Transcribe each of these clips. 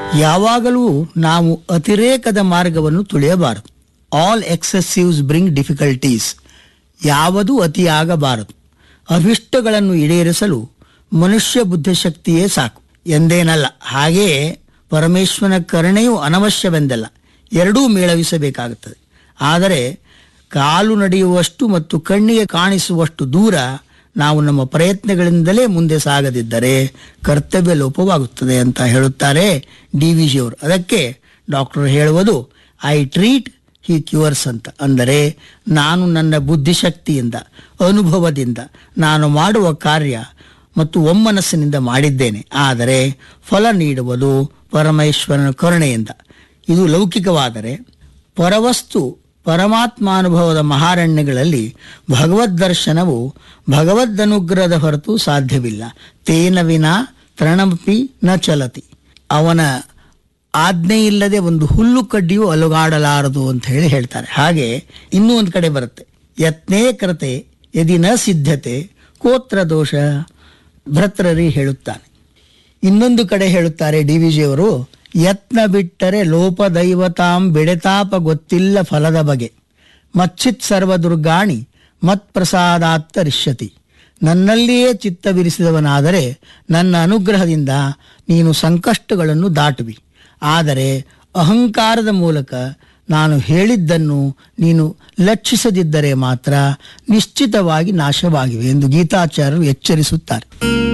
ಯಾವಾಗಲೂ ನಾವು ಅತಿರೇಕದ ಮಾರ್ಗವನ್ನು ತುಳಿಯಬಾರದು. All ಎಕ್ಸೆಸಿವ್ಸ್ bring difficulties. ಯಾವುದೂ ಅತಿಯಾಗಬಾರದು. ಅಭಿಷ್ಟಗಳನ್ನು ಈಡೇರಿಸಲು ಮನುಷ್ಯ ಬುದ್ಧಿಶಕ್ತಿಯೇ ಸಾಕು ಎಂದೇನಲ್ಲ. ಹಾಗೆಯೇ ಪರಮೇಶ್ವರನ ಕರುಣೆಯು ಅನವಶ್ಯವೆಂದಲ್ಲ, ಎರಡೂ ಮೇಳವಿಸಬೇಕಾಗುತ್ತದೆ. ಆದರೆ ಕಾಲು ನಡೆಯುವಷ್ಟು ಮತ್ತು ಕಣ್ಣಿಗೆ ಕಾಣಿಸುವಷ್ಟು ದೂರ ನಾವು ನಮ್ಮ ಪ್ರಯತ್ನಗಳಿಂದಲೇ ಮುಂದೆ ಸಾಗದಿದ್ದರೆ ಕರ್ತವ್ಯ ಲೋಪವಾಗುತ್ತದೆ ಅಂತ ಹೇಳುತ್ತಾರೆ DVG ಅವರು. ಅದಕ್ಕೆ ಡಾಕ್ಟರ್ ಹೇಳುವುದು ಐ ಟ್ರೀಟ್ ಹಿ ಕ್ಯೂರ್ಸ್ ಅಂತ. ಅಂದರೆ ನಾನು ನನ್ನ ಬುದ್ಧಿಶಕ್ತಿಯಿಂದ, ಅನುಭವದಿಂದ ನಾನು ಮಾಡುವ ಕಾರ್ಯ ಮತ್ತು ಒಮ್ಮನಸ್ಸಿನಿಂದ ಮಾಡಿದ್ದೇನೆ. ಆದರೆ ಫಲ ನೀಡುವುದು ಪರಮೇಶ್ವರನ ಕರುಣೆಯಿಂದ. ಇದು ಲೌಕಿಕವಾದರೆ ಪರವಸ್ತು ಪರಮಾತ್ಮಾನುಭವದ ಮಹಾರಣ್ಯಗಳಲ್ಲಿ ಭಗವದ್ ದರ್ಶನವು ಭಗವದ್ದನುಗ್ರಹದ ಹೊರತು ಸಾಧ್ಯವಿಲ್ಲ. ತೇನ ವಿನಾ ತೃಣಮಪಿ ನ ಚಲತಿ. ಅವನ ಆಜ್ಞೆ ಇಲ್ಲದೆ ಒಂದು ಹುಲ್ಲು ಕಡ್ಡಿಯು ಅಲುಗಾಡಲಾರದು ಅಂತ ಹೇಳ್ತಾರೆ. ಹಾಗೆ ಇನ್ನೂ ಒಂದು ಕಡೆ ಬರುತ್ತೆ, ಯತ್ನೇ ಕೃತೆ ಯದಿ ನ ಸಿದ್ಧತೆ ಕೋತ್ರ ದೋಷ. ಭರ್ತೃರಿ ಹೇಳುತ್ತಾನೆ. ಇನ್ನೊಂದು ಕಡೆ ಹೇಳುತ್ತಾರೆ DVG ಅವರು, ಯತ್ನ ಬಿಟ್ಟರೆ ಲೋಪದೈವತಾಂ ಬೆಡೆತಾಪ ಗೊತ್ತಿಲ್ಲ ಫಲದ ಬಗೆ. ಮಚ್ಚಿತ್ ಸರ್ವದುರ್ಗಾಣಿ ಮತ್ಪ್ರಸಾದಾತ್ತರಿಷ್ಯತಿ. ನನ್ನಲ್ಲಿಯೇ ಚಿತ್ತವಿರಿಸಿದವನಾದರೆ ನನ್ನ ಅನುಗ್ರಹದಿಂದ ನೀನು ಸಂಕಷ್ಟಗಳನ್ನು ದಾಟುವಿ. ಆದರೆ ಅಹಂಕಾರದ ಮೂಲಕ ನಾನು ಹೇಳಿದ್ದನ್ನು ನೀನು ಲಕ್ಷಿಸದಿದ್ದರೆ ಮಾತ್ರ ನಿಶ್ಚಿತವಾಗಿ ನಾಶವಾಗಿವೆ ಎಂದು ಗೀತಾಚಾರ್ಯರು ಎಚ್ಚರಿಸುತ್ತಾರೆ.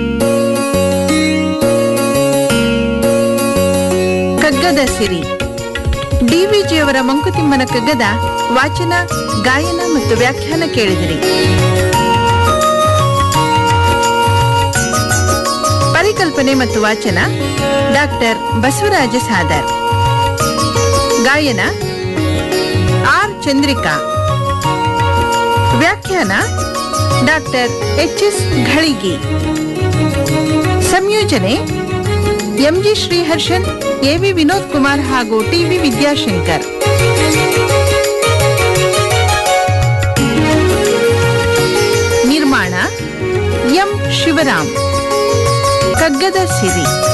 ಕಗ್ಗದ ಸಿರಿ. DVG ಅವರ ಮಂಕುತಿಮ್ಮನ ಕಗ್ಗದ ವಾಚನ, ಗಾಯನ ಮತ್ತು ವ್ಯಾಖ್ಯಾನ ಕೇಳಿದಿರಿ. ಪರಿಕಲ್ಪನೆ ಮತ್ತು ವಾಚನ ಡಾಕ್ಟರ್ ಬಸವರಾಜ ಸಾದರ್. ಗಾಯನ R ಚಂದ್ರಿಕಾ. ವ್ಯಾಖ್ಯಾನ ಡಾಕ್ಟರ್ HS ಘಳಿಗಿ. ಸಂಯೋಜನೆ MG ಶ್ರೀಹರ್ಷನ್, AV ವಿನೋದ್ ಕುಮಾರ್ ಹಾಗೂ TV ವಿದ್ಯಾಶಂಕರ್. ನಿರ್ಮಾಣ M ಶಿವರಾಮ್. ಕಗ್ಗದ ಸಿರಿ.